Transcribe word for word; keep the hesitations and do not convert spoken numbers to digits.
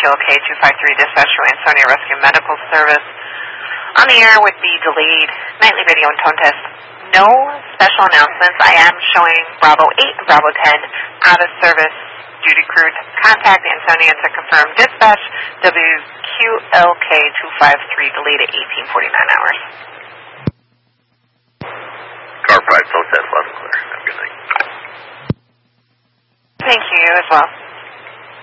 Q L K two five three dispatch to Ansonia Rescue Medical Service. On the air with the delayed nightly video and tone test. No special announcements. I am showing Bravo eight and Bravo ten out of service. Duty crew to contact Ansonia to confirm dispatch W Q L K two five three delayed at eighteen forty-nine hours. Car five, tone test, loud and clear. Have a good night. Thank you as well.